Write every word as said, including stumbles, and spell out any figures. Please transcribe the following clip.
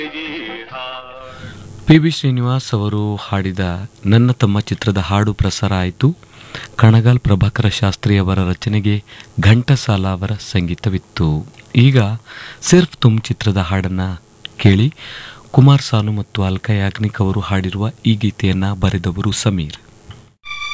P B Srinivas ಅವರು ಹಾಡಿದ ನನ್ನ ತಮ್ಮ ಚಿತ್ರದ ಹಾಡು ಪ್ರಸಾರ ಆಯಿತು. ಕಣಗಾಲ್ ಪ್ರಭಾಕರ ಶಾಸ್ತ್ರಿ ಅವರ ರಚನೆಗೆ ಘಂಟಸಾಲ ಅವರ ಸಂಗೀತವಿತ್ತು. ಈಗ ಸಿರ್ಫ್ ತುಮ್ ಚಿತ್ರದ ಹಾಡನ್ನು ಕೇಳಿ. ಕುಮಾರ್ ಸಾನು ಮತ್ತು ಅಲ್ಕಾ ಯಾಗ್ನಿಕ್ ಅವರು ಹಾಡಿರುವ ಈ ಗೀತೆಯನ್ನು ಬರೆದವರು ಸಮೀರ್.